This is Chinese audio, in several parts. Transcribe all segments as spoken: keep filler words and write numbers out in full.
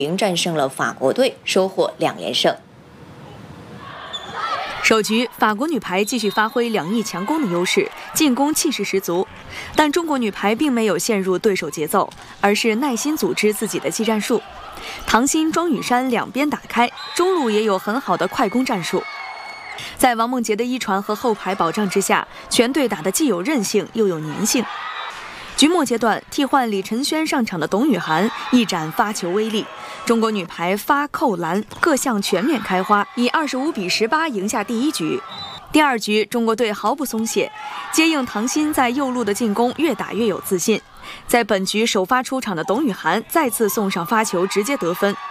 零战胜了法国队，收获两连胜。 首局，法国女排继续发挥两翼强攻的优势，进攻气势十足，但中国女排并没有陷入对手节奏，而是耐心组织自己的技战术。唐鑫、庄雨珊两边打开，中路也有很好的快攻战术。在王梦洁的一传和后排保障之下，全队打得既有韧性又有粘性。局末阶段，替换李晨轩上场的董雨涵一展发球威力，中国女排发扣篮各项全面开花，以二十五比十八赢下第一局。第二局，中国队毫不松懈，接应唐鑫在右路的进攻越打越有自信。在本局首发出场的董雨涵再次送上发球，直接得分。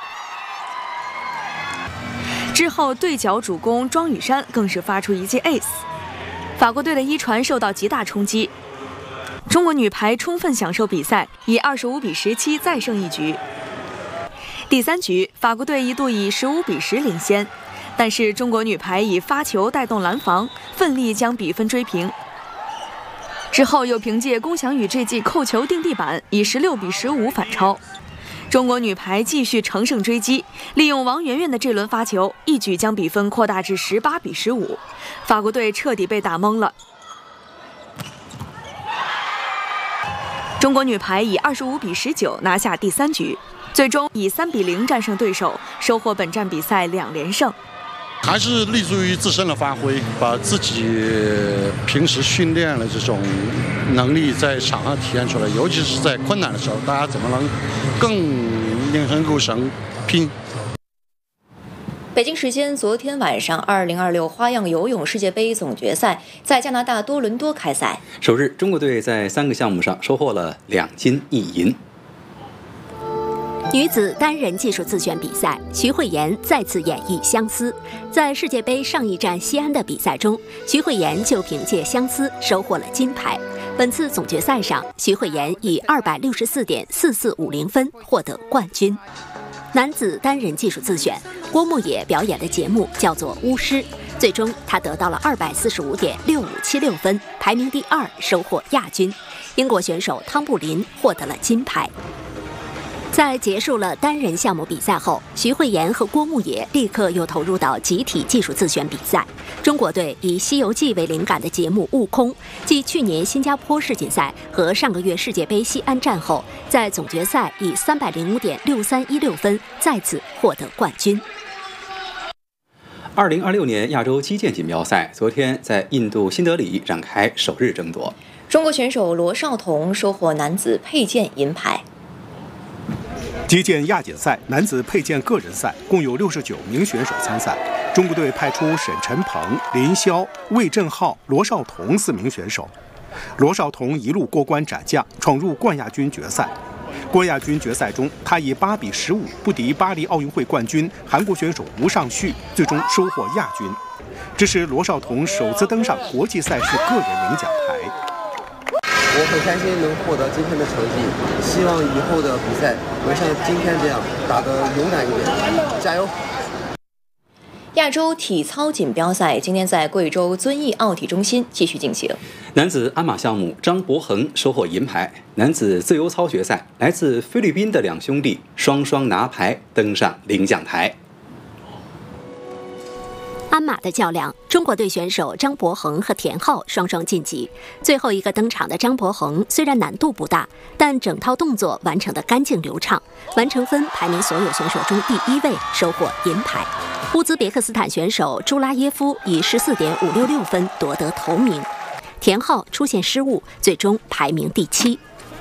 之后对角主攻庄雨珊更是发出一记 ace， 法国队的一传受到极大冲击。中国女排充分享受比赛，以二十五比十七再胜一局。第三局，法国队一度以十五比十领先，但是中国女排以发球带动拦防，奋力将比分追平。之后又凭借龚翔宇这记扣球定地板，以十六比十五反超。中国女排继续乘胜追击，利用王媛媛的这轮发球，一举将比分扩大至十八比十五。法国队彻底被打懵了。中国女排以二十五比十九拿下第三局，最终以三比零战胜对手，收获本站比赛两连胜。 还是立足于自身的发挥，把自己平时训练的这种能力在场上体现出来，尤其是在困难的时候，大家怎么能更凝神构神拼。 北京时间昨天晚上，二零二六花样游泳世界杯总决赛在加拿大多伦多开赛。 首日，中国队在三个项目上收获了两金一银。 女子单人技术自选比赛，徐慧妍再次演绎相思。在世界杯上一站西安的比赛中，徐慧妍就凭借相思收获了金牌。本次总决赛上，徐慧妍以二百六十四点四四五零分获得冠军。男子单人技术自选，郭牧野表演的节目叫做《巫师》，最终他得到了二百四十五点六五七六分，排名第二，收获亚军。英国选手汤布林获得了金牌。在结束了单人项目比赛后，徐慧妍和郭牧野立刻又投入到集体技术自选比赛。中国队以《西游记》为灵感的节目《悟空》，继去年新加坡世锦赛和上个月世界杯西安站后，在总决赛以三百零五点六三一六分再次获得冠军。 二零二六年亚洲击剑锦标赛昨天在印度新德里展开首日争夺， 中国选手罗少彤收获男子佩剑银牌。 击剑亚锦赛男子佩剑个人赛共有六十九名选手参赛，中国队派出沈晨鹏、林霄、魏振浩、罗少彤四名选手。罗少彤一路过关斩将，闯入冠亚军决赛。冠亚军决赛中，他以八比十五不敌巴黎奥运会冠军韩国选手吴尚旭，最终收获亚军。这是罗少彤首次登上国际赛事个人领奖台。 我很开心能获得今天的成绩，希望以后的比赛能像今天这样打得勇敢一点，加油！ 亚洲体操锦标赛今天在贵州遵义奥体中心继续进行。 男子鞍马项目，张博恒收获银牌。男子自由操决赛，来自菲律宾的两兄弟双双拿牌登上领奖台。 鞍马的较量，中国队选手张博恒和田浩双双晋级。最后一个登场的张博恒虽然难度不大，但整套动作完成得干净流畅，完成分排名所有选手中第一位，收获银牌。乌兹别克斯坦选手朱拉耶夫以十四点五六六分夺得头名，田浩出现失误，最终排名第七。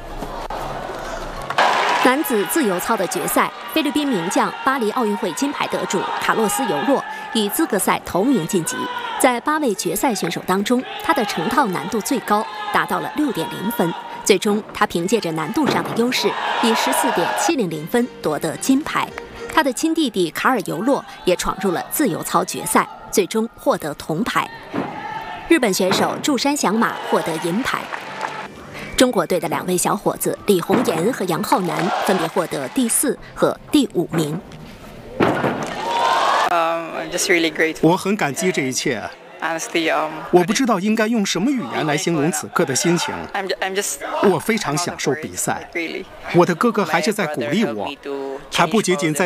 男子自由操的决赛，菲律宾名将、巴黎奥运会金牌得主卡洛斯·尤洛以资格赛头名晋级。在八位决赛选手当中，他的成套难度最高，达到了六点零分。最终，他凭借着难度上的优势，以十四点七零零分夺得金牌。他的亲弟弟卡尔·尤洛也闯入了自由操决赛，最终获得铜牌。日本选手祝山翔马获得银牌。中国队的两位小伙子李红岩和杨浩南分别获得第四和第五名。 我很感激这一切。我不知道应该用什么语言来形容此刻的心情。我非常享受比赛。我的哥哥还是在鼓励我，他不仅仅在